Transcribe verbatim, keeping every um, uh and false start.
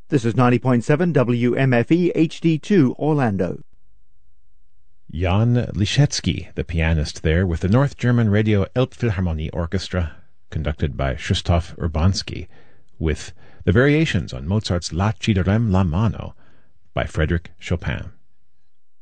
This is ninety point seven W M F E H D two Orlando. Jan Liszewski, the pianist there, with the North German Radio Elbphilharmonie Orchestra, conducted by Krzysztof Urbanski, with the variations on Mozart's La ci darem la mano by Frédéric Chopin.